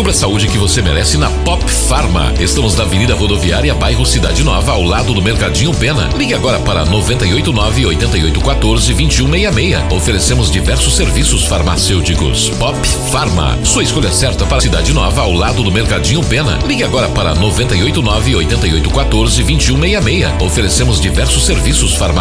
Descubra a saúde que você merece na Pop Pharma. Estamos na Avenida Rodoviária, bairro Cidade Nova, ao lado do Mercadinho Pena. Ligue agora para 989-8814-2166. Oferecemos diversos serviços farmacêuticos. Pop Pharma, sua escolha certa para Cidade Nova, ao lado do Mercadinho Pena. Ligue agora para 989-8814-2166. Oferecemos diversos serviços farmacêuticos.